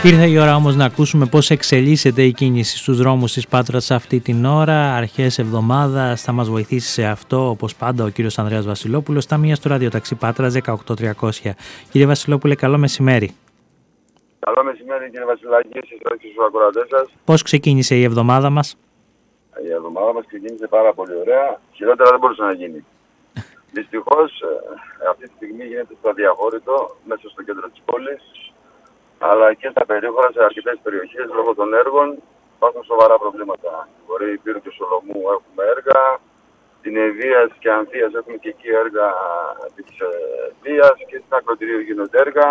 Ήρθε η ώρα όμως να ακούσουμε πώς εξελίσσεται η κίνηση στους δρόμους της Πάτρας αυτή την ώρα. Αρχές εβδομάδας θα μας βοηθήσει σε αυτό, όπως πάντα, ο κύριος Ανδρέας Βασιλόπουλος, ταμείας του ραδιοταξί Πάτρας 18300. Κύριε Βασιλόπουλε, καλό μεσημέρι. Καλό μεσημέρι, κύριε Βασιλάκη, εσείς και στους ακροατές σας. Πώς ξεκίνησε η εβδομάδα μας? Η εβδομάδα μας ξεκίνησε πάρα πολύ ωραία. Χειρότερα δεν μπορούσε να γίνει. Δυστυχώς, αυτή τη στιγμή γίνεται στο αδιαχώρητο μέσα στο κέντρο της πόλης, αλλά και στα περίχωρα σε αρκετές περιοχές λόγω των έργων υπάρχουν σοβαρά προβλήματα. Μπορεί Πύρου και Σολομού έχουμε έργα, στην Ευβίας και Ανθίας έχουμε και εκεί έργα της Ευβίας και στην Ακροτηρίου γίνονται έργα.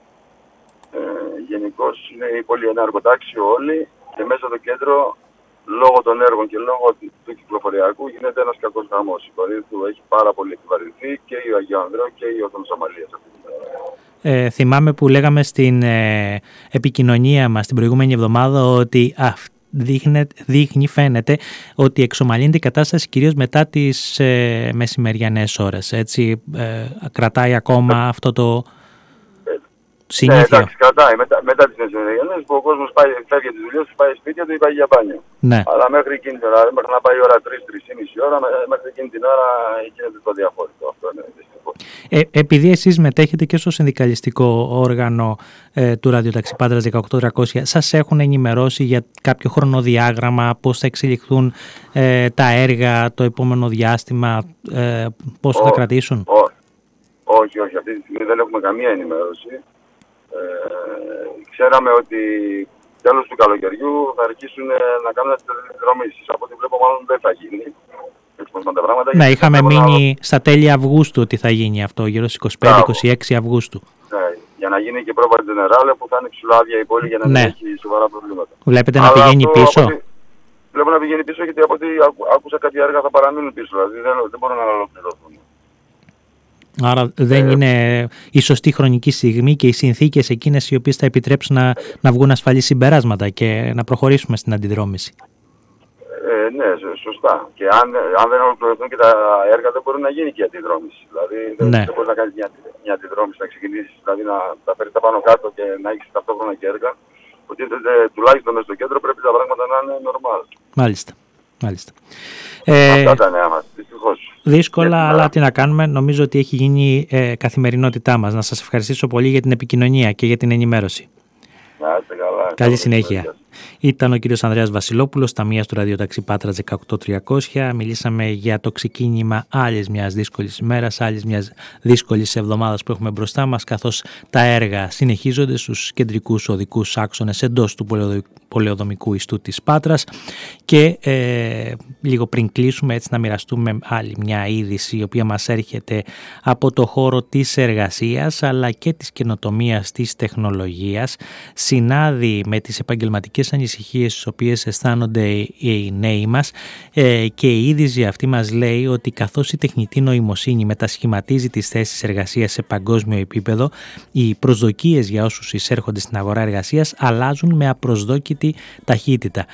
Γενικώς είναι η πόλη ένα εργοτάξιο όλοι και μέσα στο κέντρο λόγω των έργων και λόγω του κυκλοφοριακού γίνεται ένας κακός χαμός. Η Κορίνθου έχει πάρα πολύ επιβαρυνθεί και η Αγίου Ανδρέου και η Όθωνος Αμαλίας. Θυμάμαι που λέγαμε στην επικοινωνία μας την προηγούμενη εβδομάδα ότι φαίνεται ότι εξομαλύνεται η κατάσταση κυρίως μετά τις μεσημεριανές ώρες. Έτσι, κρατάει ακόμα αυτό το συνήθεια. Ναι, εντάξει, κρατάει μετά τις μεσημεριανές που ο κόσμος φεύγει από τις δουλειές του, πάει σπίτια του ή πάει για μπάνιο. Ναι. Αλλά μέχρι εκείνη την ώρα, μέχρι να πάει η ώρα 3-3,5 ώρα, μέχρι εκείνη την ώρα γίνεται το αδιαχώρητο. Αυτό είναι δυστυχώς. Επειδή εσείς μετέχετε και στο συνδικαλιστικό όργανο του ραδιοταξί Πάτρας 18300, σας έχουν ενημερώσει για κάποιο χρονοδιάγραμμα, πώς θα εξελιχθούν τα έργα το επόμενο διάστημα, πώς θα κρατήσουν? Όχι, αυτή τη στιγμή δεν έχουμε καμία ενημέρωση. Ξέραμε ότι τέλος του καλοκαιριού θα αρχίσουν να κάνουν τις δρομήσεις. Από ό,τι βλέπω μάλλον δεν θα γίνει. Ναι, είχαμε μείνει στα τέλη Αυγούστου ότι θα γίνει αυτό, γύρω στις 25-26 Αυγούστου. Ναι, για να γίνει και πρόβα Τζενεράλε που θα είναι ξυλάδια η πόλη για να μην έχει σοβαρά προβλήματα. Βλέπετε να πηγαίνει πίσω? Βλέπω να πηγαίνει πίσω γιατί από ό,τι άκουσα κάποια έργα θα παραμείνουν πίσω, δηλαδή δεν μπορούν να ολοκληρωθούν. Άρα δεν είναι η σωστή χρονική στιγμή και οι συνθήκες εκείνες οι οποίες θα επιτρέψουν να βγουν ασφαλή συμπεράσματα και να προχωρήσουμε στην αντιδρόμηση. Ναι, σωστά. Και αν δεν ολοκληρωθούν και τα έργα δεν μπορεί να γίνει και η αντιδρόμηση. Δηλαδή δεν μπορεί να κάνει μια αντιδρόμηση, να ξεκινήσει, δηλαδή να τα φέρει τα πάνω κάτω και να έχει ταυτόχρονα και έργα. Ότι τουλάχιστον μέσα στο κέντρο πρέπει τα πράγματα να είναι normal. Μάλιστα. Αυτά τα νέα μας, δυστυχώς. Δύσκολα, αλλά τι να κάνουμε. Νομίζω ότι έχει γίνει καθημερινότητά μας. Να σας ευχαριστήσω πολύ για την επικοινωνία και για την ενημέρωση. Να είστε καλά. Καλή συνέχεια. Ήταν ο κύριος Ανδρέας Βασιλόπουλος, ταμείας του ραδιοταξί Πάτρας 18300. Μιλήσαμε για το ξεκίνημα άλλης μιας δύσκολης ημέρας, άλλης μιας δύσκολης εβδομάδας που έχουμε μπροστά μας, καθώς τα έργα συνεχίζονται στους κεντρικούς οδικούς άξονες εντός του πολεοδομικού ιστού της Πάτρας. Και λίγο πριν κλείσουμε, έτσι να μοιραστούμε άλλη μια είδηση η οποία μας έρχεται από το χώρο της εργασίας αλλά και της καινοτομίας της τεχνολογίας. Συνάδει με τις επαγγελματικές ανησυχίες τις οποίες αισθάνονται οι νέοι μας και η είδηση αυτή μας λέει ότι καθώς η τεχνητή νοημοσύνη μετασχηματίζει τις θέσεις εργασίας σε παγκόσμιο επίπεδο, οι προσδοκίες για όσους εισέρχονται στην αγορά εργασίας αλλάζουν με απροσδόκητη ταχύτητα.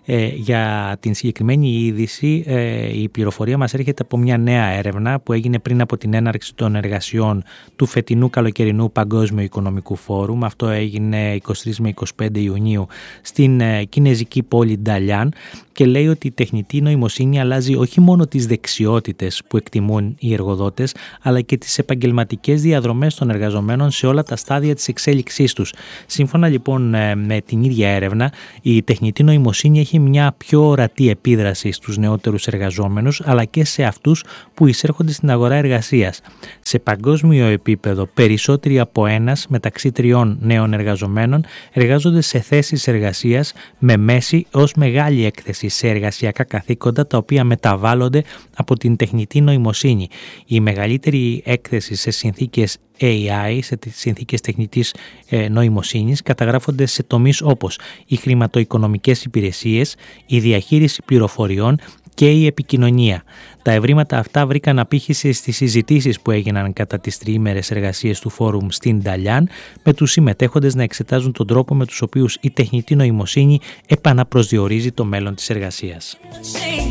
Για την συγκεκριμένη είδηση η πληροφορία μας έρχεται από μια νέα έρευνα που έγινε πριν από την έναρξη των εργασιών του φετινού καλοκαιρινού Παγκόσμιου Οικονομικού Φόρουμ. Αυτό έγινε 23 με 25 Ιουνίου στην κινεζική πόλη Νταλιάν και λέει ότι η τεχνητή νοημοσύνη αλλάζει όχι μόνο τις δεξιότητες που εκτιμούν οι εργοδότες, αλλά και τις επαγγελματικές διαδρομές των εργαζομένων σε όλα τα στάδια της εξέλιξής τους. Σύμφωνα λοιπόν με την ίδια έρευνα, η τεχνητή νοημοσύνη έχει μια πιο ορατή επίδραση στους νεότερους εργαζόμενους, αλλά και σε αυτούς που εισέρχονται στην αγορά εργασίας. Σε παγκόσμιο επίπεδο, περισσότεροι από ένας μεταξύ 3 νέων εργαζομένων εργάζονται σε θέσεις εργασίας με μέση ως μεγάλη έκθεση σε εργασιακά καθήκοντα τα οποία μεταβάλλονται από την τεχνητή νοημοσύνη. Η μεγαλύτερη έκθεση σε συνθήκες AI, σε συνθήκες τεχνητής νοημοσύνης, καταγράφονται σε τομείς όπως οι χρηματοοικονομικές υπηρεσίες, η διαχείριση πληροφοριών και η επικοινωνία. Τα ευρήματα αυτά βρήκαν απήχηση στις συζητήσεις που έγιναν κατά τις τριήμερες εργασίες του φόρουμ στην Νταλιάν, με τους συμμετέχοντες να εξετάζουν τον τρόπο με τους οποίους η τεχνητή νοημοσύνη επαναπροσδιορίζει το μέλλον της εργασίας.